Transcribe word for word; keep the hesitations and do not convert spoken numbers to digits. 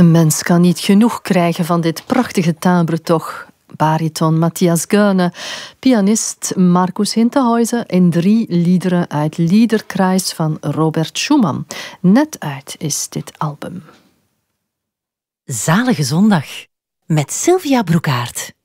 Een mens kan niet genoeg krijgen van dit prachtige timbre toch. Bariton Matthias Göhne, pianist Markus Hinterhuizen en drie liederen uit Liederkreis van Robert Schumann. Net uit is dit album. Zalige zondag met Sylvia Broekaert.